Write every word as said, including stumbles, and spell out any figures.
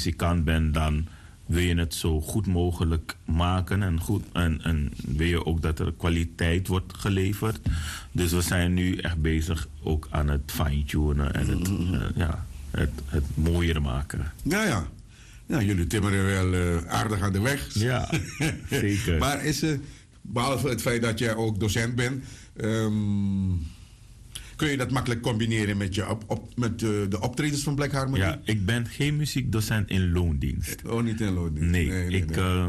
muzikant bent, dan wil je het zo goed mogelijk maken. En, goed, en, en wil je ook dat er kwaliteit wordt geleverd. Dus we zijn nu echt bezig ook aan het fine-tunen en het, mm-hmm. uh, ja, het, het mooier maken. Ja, ja. Ja, jullie timmeren wel uh, aardig aan de weg. Ja, zeker. Maar is, uh, behalve het feit dat jij ook docent bent, um, kun je dat makkelijk combineren met, je op, op, met uh, de optredens van Black Harmony? Ja, ik ben geen muziekdocent in loondienst. Oh, niet in loondienst. Nee, nee, nee ik... nee. Uh,